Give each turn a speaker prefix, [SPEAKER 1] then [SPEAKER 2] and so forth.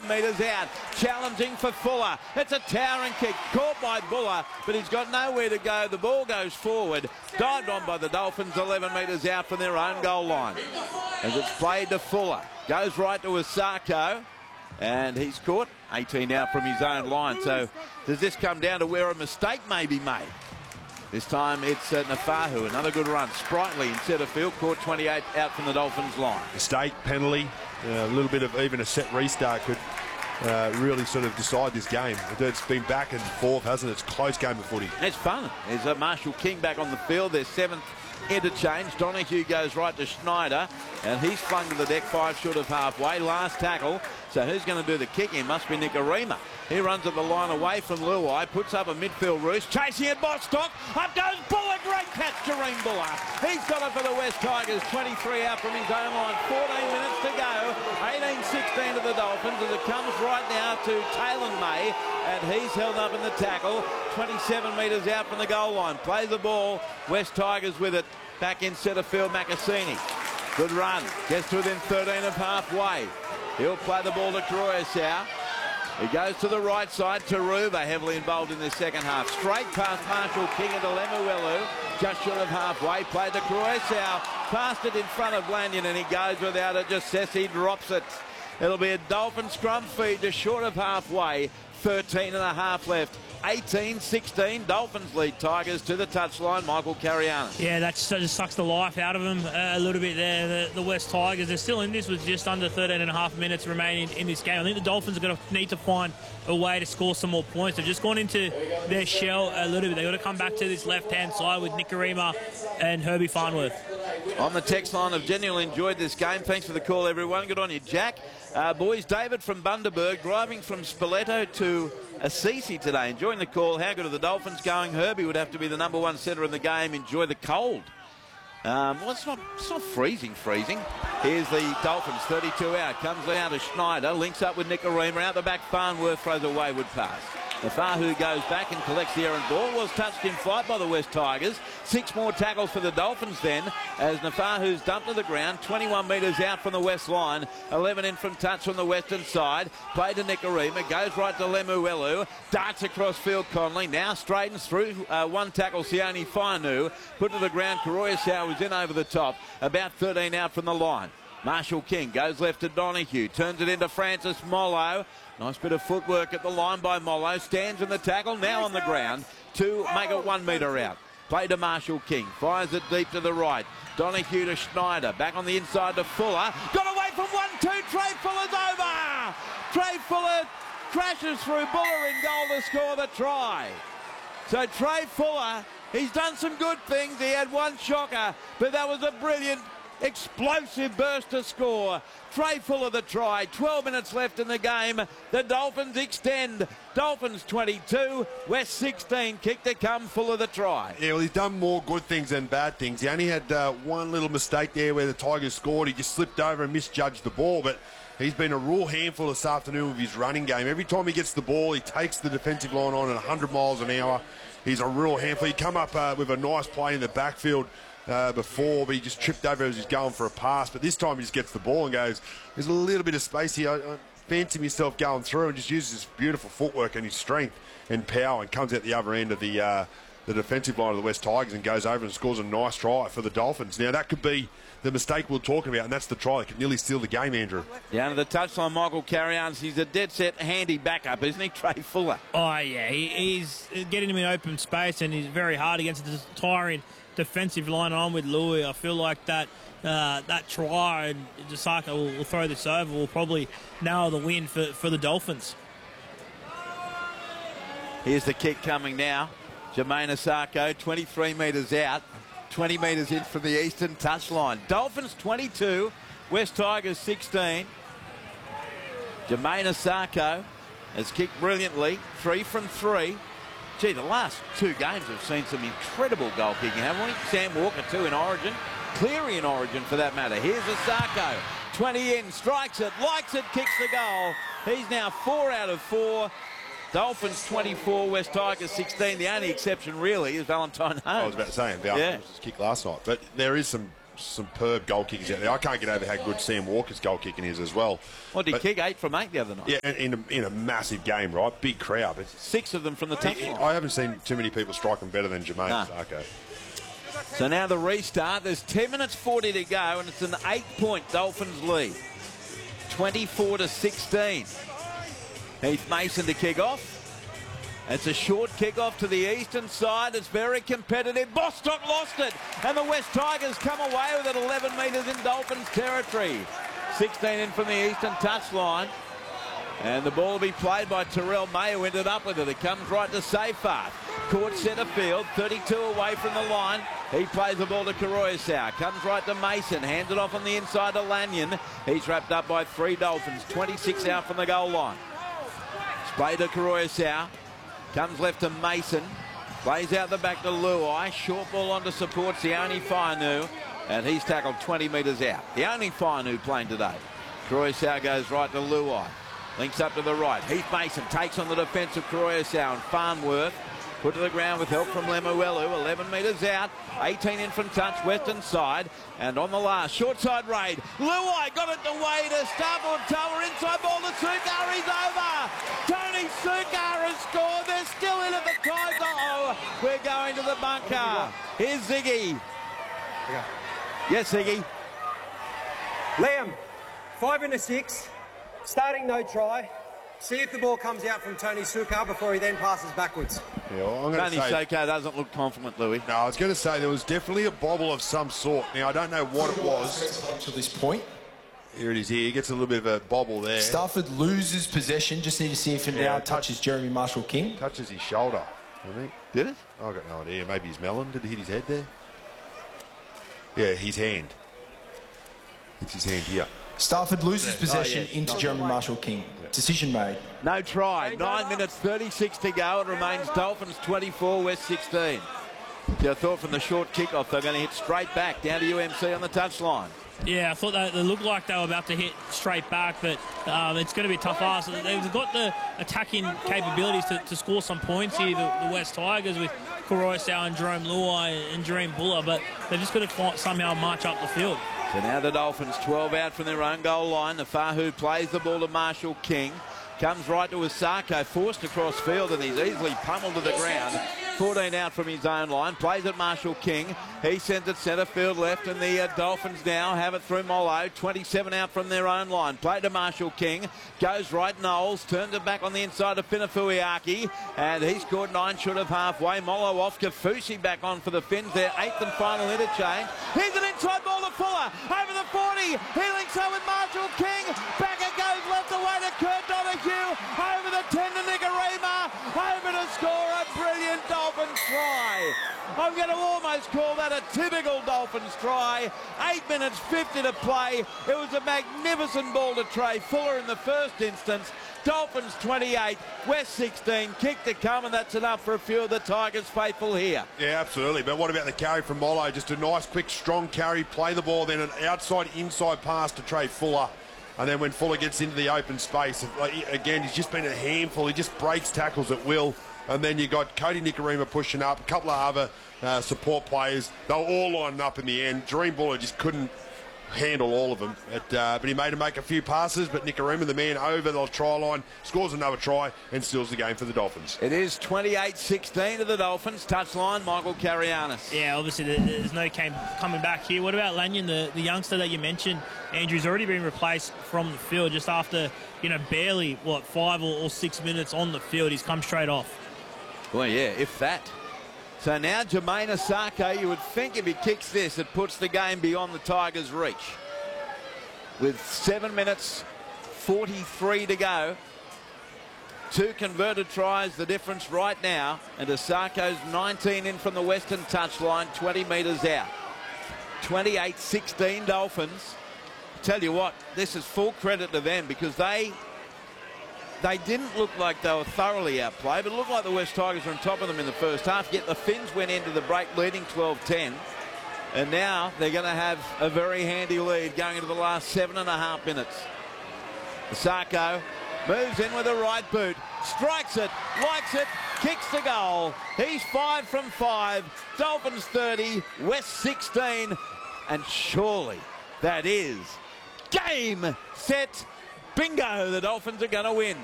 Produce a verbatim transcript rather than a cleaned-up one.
[SPEAKER 1] metres out. Challenging for Fuller. It's a towering kick. Caught by Buller, but he's got nowhere to go. The ball goes forward. Dived on by the Dolphins, eleven metres out from their own goal line. As it's played to Fuller. Goes right to Asako. And he's caught eighteen out from his own line. So does this come down to where a mistake may be made? This time it's uh, Nafahu, another good run. Sprightly in centre field, caught twenty-eight out from the Dolphins line.
[SPEAKER 2] Mistake, penalty, uh, a little bit of even a set restart could uh, really sort of decide this game. It's been back and forth, hasn't it? It's a close game of footy.
[SPEAKER 1] It's fun. There's uh, Marshall King back on the field. Their seventh interchange. Donahue goes right to Schneider, and he's flung to the deck five short of halfway. Last tackle. So who's going to do the kicking? Must be Nicarima. He runs at the line away from Luai, puts up a midfield roost, chasing it, Bostock. Up goes Buller, great catch, Jareem Buller. He's got it for the West Tigers, twenty-three out from his own line, fourteen minutes to go, eighteen sixteen to the Dolphins, as it comes right now to Taylor May, and he's held up in the tackle, twenty-seven metres out from the goal line. Plays the ball, West Tigers with it, back in centre field, Macassini. Good run, gets to within thirteen of halfway. He'll play the ball to Croissau. He goes to the right side. Taruva heavily involved in the second half. Straight past Marshall King into Lemuelu. Just short of halfway. Played to Croissau. Passed it in front of Lanyon and he goes without it. Just says he drops it. It'll be a Dolphin scrum feed just short of halfway. thirteen and a half left. eighteen sixteen, Dolphins lead Tigers to the touchline. Michael Carianis.
[SPEAKER 3] Yeah, that just sucks the life out of them uh, a little bit there. The, the West Tigers, they're still in this with just under thirteen and a half minutes remaining in this game. I think the Dolphins are going to need to find a way to score some more points. They've just gone into their shell a little bit. They've got to come back to this left-hand side with Nicarima and Herbie Farnworth.
[SPEAKER 1] On the text line, I've genuinely enjoyed this game. Thanks for the call, everyone. Good on you, Jack. Uh, boys, David from Bundaberg, driving from Spoleto to Assisi today. Enjoying the call. How good are the Dolphins going? Herbie would have to be the number one centre in the game. Enjoy the cold. Um, well, it's not, it's not freezing, freezing. Here's the Dolphins, thirty-two out. Comes down to Schneider, links up with Nicarima. Out the back, Farnworth throws a wayward pass. Nafahu goes back and collects the errant ball. Was touched in flight by the West Tigers. Six more tackles for the Dolphins then, as Nafahu's dumped to the ground. twenty-one metres out from the west line. eleven in from touch from the western side. Played to Nicarima. Goes right to Lemuelu. Darts across field Conley. Now straightens through. Uh, one tackle, Sione Fainu. Put to the ground. Karoyasau was in over the top. About thirteen out from the line. Marshall King goes left to Donahue. Turns it into Francis Mollo. Nice bit of footwork at the line by Mollo. Stands in the tackle, now on the ground to make it one metre out. Play to Marshall King. Fires it deep to the right. Donahue to Schneider. Back on the inside to Fuller. Got away from one, two. Trey Fuller's over. Trey Fuller crashes through Buller in goal to score the try. So Trey Fuller, he's done some good things. He had one shocker, but that was a brilliant explosive burst to score. Trey Fuller the try. twelve minutes left in the game. The Dolphins extend. Dolphins twenty-two, West sixteen. Kick to come, Fuller the try.
[SPEAKER 2] Yeah, well, he's done more good things than bad things. He only had uh, one little mistake there where the Tigers scored. He just slipped over and misjudged the ball, but he's been a real handful this afternoon with his running game. Every time he gets the ball, he takes the defensive line on at one hundred miles an hour. He's a real handful. He come up uh, with a nice play in the backfield Uh, before, but he just tripped over as he's going for a pass. But this time he just gets the ball and goes, there's a little bit of space here. I, I fancy myself going through, and just uses his beautiful footwork and his strength and power and comes out the other end of the uh, the defensive line of the West Tigers and goes over and scores a nice try for the Dolphins. Now, that could be the mistake we're talking about, and that's the try that could nearly steal the game, Andrew.
[SPEAKER 1] Down to the touchline, Michael Carianis. He's a dead set, handy backup, isn't he, Trey Fuller?
[SPEAKER 3] Oh, yeah. He, he's getting him in open space, and he's very hard against the tiring defensive line on with Louis. I feel like that uh, that try, and Jasaka will, will throw this over, will probably nail the win for, for the Dolphins.
[SPEAKER 1] Here's the kick coming now. Jermaine Asako, twenty-three metres out, twenty metres in from the eastern touchline. Dolphins twenty-two, West Tigers sixteen. Jermaine Asako has kicked brilliantly, three from three. Gee, the last two games have seen some incredible goal kicking, haven't we? Sam Walker, two in Origin. Cleary in Origin, for that matter. Here's Asako. twenty in, strikes it, likes it, kicks the goal. He's now four out of four. Dolphins twenty-four, West Tigers sixteen. The only exception, really, is Valentine Holmes.
[SPEAKER 2] I was about to say, Valentine's
[SPEAKER 1] yeah.
[SPEAKER 2] kick last night. But there is some superb goal kickers out there. I can't get over how good Sam Walker's goal kicking is as well.
[SPEAKER 1] What did he
[SPEAKER 2] but,
[SPEAKER 1] kick? Eight from eight the other night.
[SPEAKER 2] Yeah, in a, in a massive game, right? Big crowd. But
[SPEAKER 1] Six of them from the touchline.
[SPEAKER 2] I haven't seen too many people strike them better than Jermaine
[SPEAKER 1] No.
[SPEAKER 2] Sarko.
[SPEAKER 1] So now the restart. There's ten minutes forty to go, and it's an eight-point Dolphins lead. twenty-four to sixteen. Heath Mason to kick off. It's a short kick-off to the eastern side. It's very competitive. Bostock lost it, and the West Tigers come away with it eleven metres in Dolphins territory. sixteen in from the eastern touchline. And the ball will be played by Terrell May, who ended up with it. It comes right to Seyfarth. Court centre field, thirty-two away from the line. He plays the ball to Karoyasau. Comes right to Mason. Hands it off on the inside to Lanyon. He's wrapped up by three Dolphins. twenty-six out from the goal line. Spray to Karoyasau. Comes left to Mason. Plays out the back to Luai. Short ball on to support Sione Fainu. And he's tackled twenty metres out. The only Fainu playing today. Karoyasau goes right to Luai. Links up to the right. Heath Mason takes on the defence of Karoyasau and Farnworth. Put to the ground with help from Lemuelu. eleven metres out. eighteen in from touch, western side. And on the last, short side raid. Luai got it away to Starboard Tower. Inside ball to Sukar. He's over. Tony Sukar has scored. They're still in at the time. Oh, we're going to the bunker. Here's Ziggy. Yes, Ziggy.
[SPEAKER 4] Liam, five and a six. Starting no try. See if the ball comes out from Tony Sukar before he then passes backwards.
[SPEAKER 2] Yeah, well, I'm going
[SPEAKER 1] Tony
[SPEAKER 2] to say...
[SPEAKER 1] Sukar doesn't look confident, Louis.
[SPEAKER 2] No, I was going to say there was definitely a bobble of some sort. Now, I don't know what it was.
[SPEAKER 5] To this point.
[SPEAKER 2] Here it is here. He gets a little bit of a bobble there.
[SPEAKER 5] Stafford loses possession. Just need to see if it
[SPEAKER 2] Yeah,
[SPEAKER 5] now touches Jeremy Marshall-King.
[SPEAKER 2] Touches his shoulder, I think.
[SPEAKER 1] Did it?
[SPEAKER 2] I've got no idea. Maybe his melon. Did it hit his head there? Yeah, his hand. It's his hand here.
[SPEAKER 5] Stafford loses possession
[SPEAKER 1] yes.
[SPEAKER 5] into Jeremy Marshall-King. Decision made.
[SPEAKER 1] No try. Nine minutes thirty-six to go. It remains Dolphins twenty-four, West sixteen. I thought from the short kickoff they're going to hit straight back down to U M C on the touchline.
[SPEAKER 3] Yeah, I thought they, they looked like they were about to hit straight back, but um, it's going to be a tough ask. They've got the attacking capabilities to, to score some points here, the, the West Tigers, with Karoyasau and Jerome Luai and Jerome Buller, but they've just got to fight, somehow march up the field.
[SPEAKER 1] So now the Dolphins twelve out from their own goal line. The Fahu plays the ball to Marshall King. Comes right to Asako, forced across field, and he's easily pummeled to the ground. fourteen out from his own line. Plays at Marshall King. He sends it centre field left, and the uh, Dolphins now have it through Mollo. twenty-seven out from their own line. Play to Marshall King. Goes right Knowles. Turns it back on the inside of Finafuiaki. And he scored nine short of halfway. Mollo off. Kafusi back on for the Finns. Their eighth and final interchange. Here's an inside ball to Fuller. Over the forty. He links up with Marshall King. Back it goes left away to Kurt Donahue. Over the ten to Nicarima. Over to score a brilliant Dolphins try. I'm going to almost call that a typical Dolphins try. Eight minutes fifty to play. It was a magnificent ball to Trey Fuller in the first instance. Dolphins twenty-eight, West sixteen, kick to come, and that's enough for a few of the Tigers faithful here.
[SPEAKER 2] Yeah, absolutely. But what about the carry from Mollo? Just a nice, quick, strong carry. Play the ball, then an outside-inside pass to Trey Fuller. And then when Fuller gets into the open space, again, he's just been a handful. He just breaks tackles at will. And then you got Cody Nicarima pushing up, a couple of other uh, support players. They were all lining up in the end. Dream Buller just couldn't handle all of them. But, uh, but he made him make a few passes, but Nicarima, the man over the try line, scores another try and steals the game for the Dolphins.
[SPEAKER 1] It is twenty-eight sixteen to the Dolphins. Touchline, Michael Carianis.
[SPEAKER 3] Yeah, obviously there's no came coming back here. What about Lanyon, the, the youngster that you mentioned? Andrew's already been replaced from the field just after, you know, barely, what, five or, or six minutes on the field. He's come straight off.
[SPEAKER 1] Well, yeah, if that. So now Jermaine Asako, you would think if he kicks this, it puts the game beyond the Tigers' reach. With seven minutes forty-three to go. Two converted tries, the difference right now. And Asako's nineteen in from the western touchline, twenty metres out. twenty-eight sixteen Dolphins. Tell you what, this is full credit to them because they they didn't look like they were thoroughly outplayed, but it looked like the West Tigers were on top of them in the first half, yet the Finns went into the break leading twelve ten. And now they're going to have a very handy lead going into the last seven and a half minutes. Asako moves in with a right boot, strikes it, likes it, kicks the goal. He's five from five. Dolphins thirty, West sixteen. And surely that is game, set, bingo. The Dolphins are going to win.